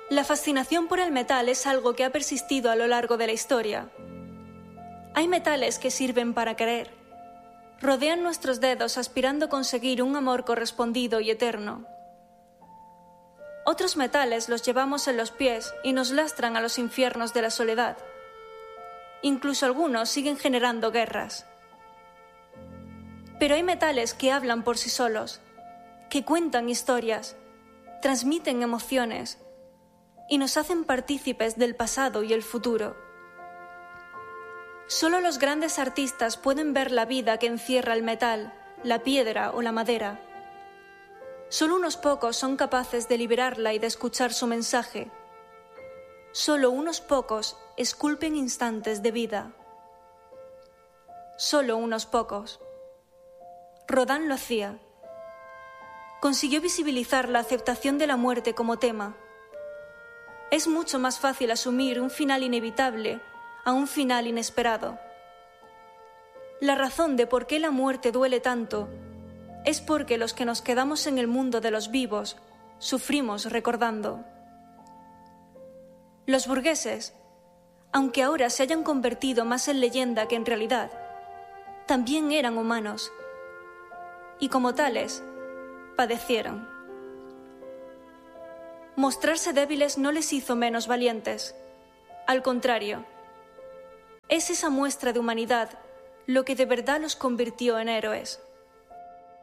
La fascinación por el metal es algo que ha persistido a lo largo de la historia. Hay metales que sirven para querer. Rodean nuestros dedos aspirando a conseguir un amor correspondido y eterno. Otros metales los llevamos en los pies y nos lastran a los infiernos de la soledad. Incluso algunos siguen generando guerras. Pero hay metales que hablan por sí solos, que cuentan historias, transmiten emociones y nos hacen partícipes del pasado y el futuro. Solo los grandes artistas pueden ver la vida que encierra el metal, la piedra o la madera. Solo unos pocos son capaces de liberarla y de escuchar su mensaje. Solo unos pocos esculpen instantes de vida. Solo unos pocos. Rodin lo hacía. Consiguió visibilizar la aceptación de la muerte como tema. Es mucho más fácil asumir un final inevitable a un final inesperado. La razón de por qué la muerte duele tanto es porque los que nos quedamos en el mundo de los vivos sufrimos recordando. Los burgueses, aunque ahora se hayan convertido más en leyenda que en realidad, también eran humanos y como tales padecieron. Mostrarse débiles no les hizo menos valientes. Al contrario, es esa muestra de humanidad lo que de verdad los convirtió en héroes.